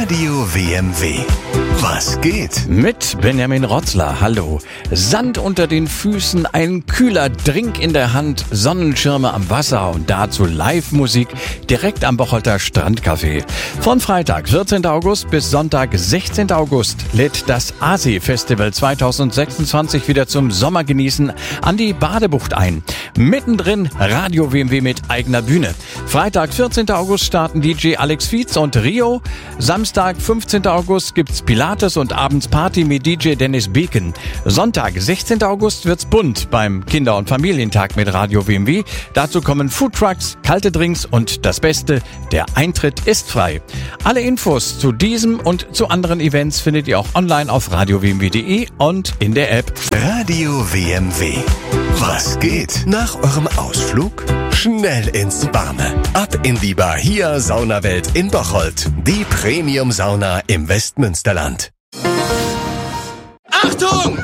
Radio WMW. Was geht? Mit Benjamin Rotzler, hallo. Sand unter den Füßen, ein kühler Drink in der Hand, Sonnenschirme am Wasser und dazu Live-Musik direkt am Bocholter Strandcafé. Von Freitag, 14. August bis Sonntag, 16. August lädt das ASI-Festival 2026 wieder zum Sommergenießen an die Badebucht ein. Mittendrin Radio WMW mit eigener Bühne. Freitag, 14. August starten DJ Alex Fietz und Rio. Samstag, 15. August gibt's Pilates und abends Party mit DJ Dennis Beken. Sonntag, 16. August wird's bunt beim Kinder- und Familientag mit Radio WMW. Dazu kommen Foodtrucks, kalte Drinks und das Beste, der Eintritt ist frei. Alle Infos zu diesem und zu anderen Events findet ihr auch online auf radiowmw.de und in der App. Radio WMW. Was geht? Nach eurem Ausflug? Schnell ins Warme. Ab in die Bahia Saunawelt in Bocholt. Die Premium-Sauna im Westmünsterland. Achtung!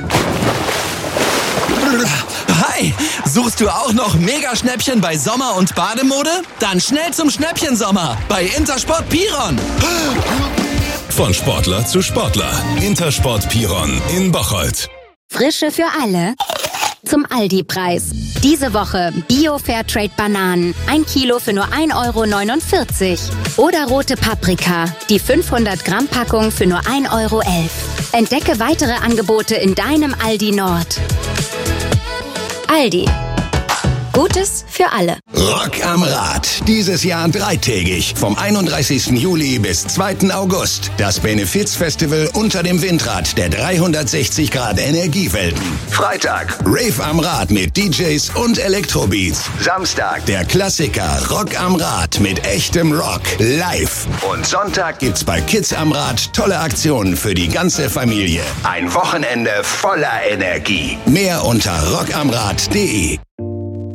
Hi! Suchst du auch noch Mega-Schnäppchen bei Sommer- und Bademode? Dann schnell zum Schnäppchensommer bei Intersport Piron. Von Sportler zu Sportler. Intersport Piron in Bocholt. Frische für alle. Zum Aldi-Preis. Diese Woche Bio-Fairtrade-Bananen. 1 Kilo für nur 1,49 €. Oder rote Paprika. Die 500-Gramm-Packung für nur 1,11 €. Entdecke weitere Angebote in deinem Aldi Nord. Aldi. Gutes für alle. Rock am Rad. Dieses Jahr dreitägig. Vom 31. Juli bis 2. August. Das Benefizfestival unter dem Windrad der 360 Grad Energiewelten. Freitag. Rave am Rad mit DJs und Elektrobeats. Samstag. Der Klassiker Rock am Rad mit echtem Rock. Live. Und Sonntag gibt's bei Kids am Rad tolle Aktionen für die ganze Familie. Ein Wochenende voller Energie. Mehr unter rockamrad.de.